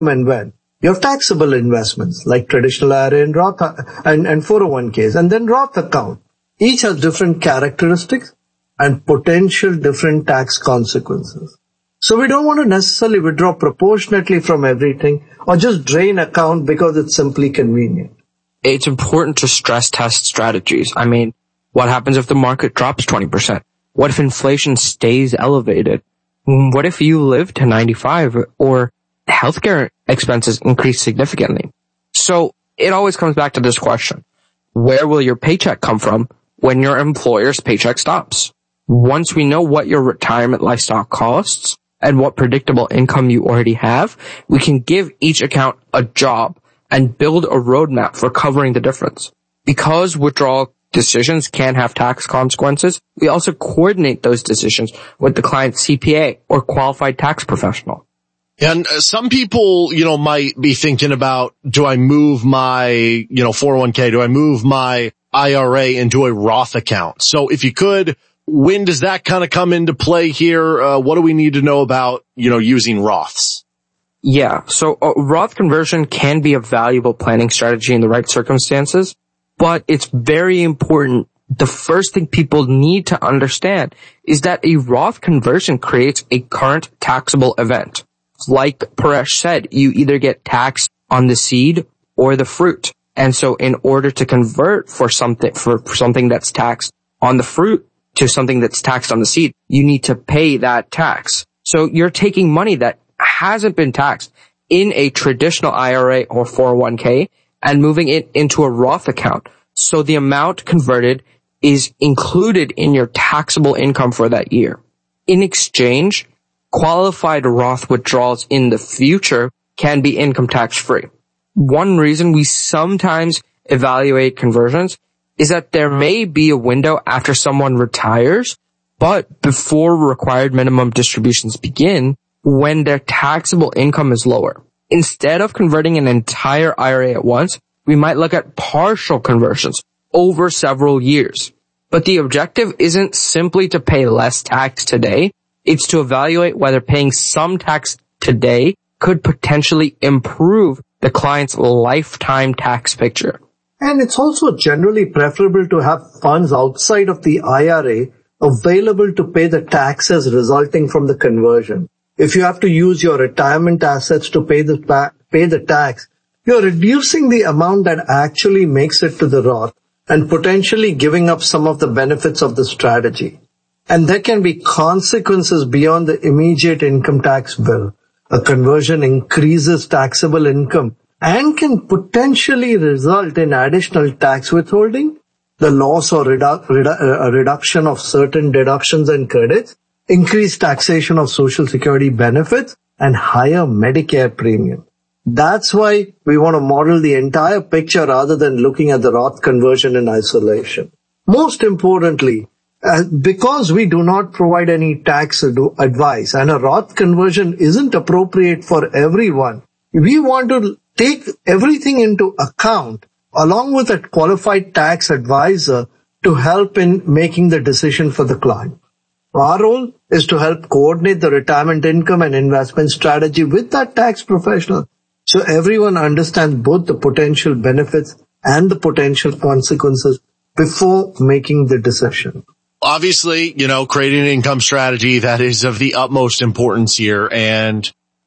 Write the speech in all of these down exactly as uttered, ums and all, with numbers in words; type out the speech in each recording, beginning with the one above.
and when. You have taxable investments like traditional I R A and Roth and, and four oh one k's, and then Roth account. Each has different characteristics and potential different tax consequences. So we don't want to necessarily withdraw proportionately from everything or just drain account because it's simply convenient. It's important to stress test strategies. I mean, what happens if the market drops twenty percent? What if inflation stays elevated? What if you live to ninety-five or healthcare expenses increase significantly? So it always comes back to this question. Where will your paycheck come from when your employer's paycheck stops? Once we know what your retirement lifestyle costs and what predictable income you already have, we can give each account a job and build a roadmap for covering the difference. Because withdrawal decisions can have tax consequences, we also coordinate those decisions with the client's C P A or qualified tax professional. And some people, you know, might be thinking about, do I move my, you know, four oh one k? Do I move my I R A into a Roth account? So if you could, when does that kind of come into play here? Uh, what do we need to know about, you know, using Roths? Yeah, so a Roth conversion can be a valuable planning strategy in the right circumstances, but it's very important. The first thing people need to understand is that a Roth conversion creates a current taxable event. Like Paresh said, you either get taxed on the seed or the fruit. And so in order to convert for something, for, for something that's taxed on the fruit to something that's taxed on the seed, you need to pay that tax. So you're taking money that hasn't been taxed in a traditional I R A or four oh one k and moving it into a Roth account. So the amount converted is included in your taxable income for that year. In exchange, qualified Roth withdrawals in the future can be income tax free. One reason we sometimes evaluate conversions is that there may be a window after someone retires, but before required minimum distributions begin, when their taxable income is lower. Instead of converting an entire I R A at once, we might look at partial conversions over several years. But the objective isn't simply to pay less tax today. It's to evaluate whether paying some tax today could potentially improve the client's lifetime tax picture. And it's also generally preferable to have funds outside of the I R A available to pay the taxes resulting from the conversion. If you have to use your retirement assets to pay the ta- pay the tax, you're reducing the amount that actually makes it to the Roth and potentially giving up some of the benefits of the strategy. And there can be consequences beyond the immediate income tax bill. A conversion increases taxable income and can potentially result in additional tax withholding, the loss or redu- redu- uh, reduction of certain deductions and credits, increased taxation of Social Security benefits, and higher Medicare premium. That's why we want to model the entire picture rather than looking at the Roth conversion in isolation. Most importantly, uh, because we do not provide any tax ad- advice and a Roth conversion isn't appropriate for everyone, we want to take everything into account along with a qualified tax advisor to help in making the decision for the client. Our role is to help coordinate the retirement income and investment strategy with that tax professional so everyone understands both the potential benefits and the potential consequences before making the decision. Obviously, you know, creating an income strategy that is of the utmost importance here. And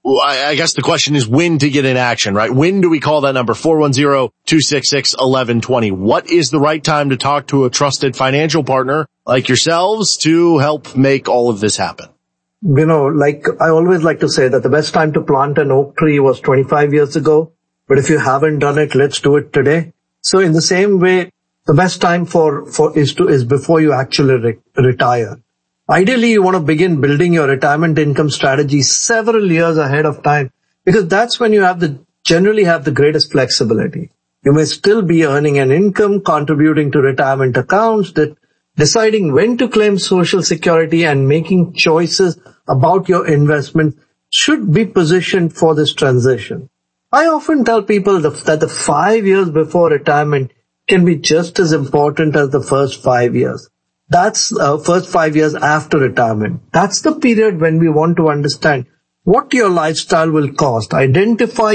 I guess the question is when to get in action, right? When do we call that number? four one zero, two six six, one one two zero. What is the right time to talk to a trusted financial partner like yourselves to help make all of this happen? You know, like I always like to say that the best time to plant an oak tree was twenty-five years ago. But if you haven't done it, let's do it today. So in the same way, the best time for, for is to, is before you actually re- retire. Ideally, you want to begin building your retirement income strategy several years ahead of time because that's when you have the, generally have the greatest flexibility. You may still be earning an income, contributing to retirement accounts, that deciding when to claim Social Security and making choices about your investment should be positioned for this transition. I often tell people that the five years before retirement can be just as important as the first five years. That's uh, first five years after retirement. That's the period when we want to understand what your lifestyle will cost. Identify